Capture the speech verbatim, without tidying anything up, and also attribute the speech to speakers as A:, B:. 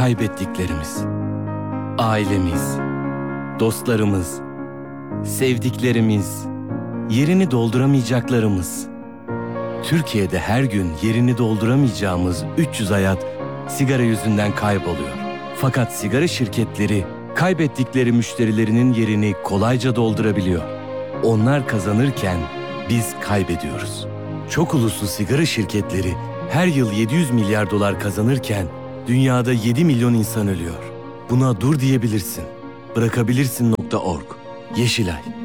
A: kaybettiklerimiz, ailemiz, dostlarımız, sevdiklerimiz, yerini dolduramayacaklarımız. Türkiye'de her gün yerini dolduramayacağımız üç yüz hayat sigara yüzünden kayboluyor. Fakat sigara şirketleri kaybettikleri müşterilerinin yerini kolayca doldurabiliyor. Onlar kazanırken biz kaybediyoruz. Çok uluslu sigara şirketleri her yıl yedi yüz milyar dolar kazanırken dünyada yedi milyon insan ölüyor. Buna dur diyebilirsin. Bırakabilirsin nokta org. Yeşilay.